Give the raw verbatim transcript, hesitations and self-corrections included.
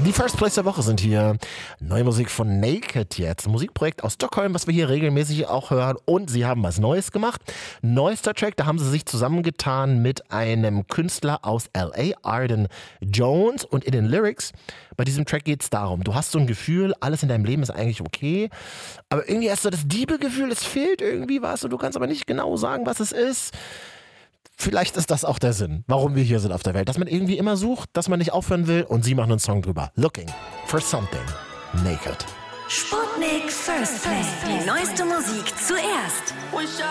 Die First Place der Woche sind hier. Neue Musik von Naked jetzt. Ein Musikprojekt aus Stockholm, was wir hier regelmäßig auch hören. Und sie haben was Neues gemacht. Neuester Track, da haben sie sich zusammengetan mit einem Künstler aus L A, Arden Jones. Und in den Lyrics, bei diesem Track geht es darum, du hast so ein Gefühl, alles in deinem Leben ist eigentlich okay. Aber irgendwie hast du das Diebe-Gefühl, es fehlt irgendwie was. Und du kannst aber nicht genau sagen, was es ist. Vielleicht ist das auch der Sinn, warum wir hier sind auf der Welt. Dass man irgendwie immer sucht, dass man nicht aufhören will und sie machen einen Song drüber. Looking for something naked. Sputnik First Play. Die neueste Musik zuerst.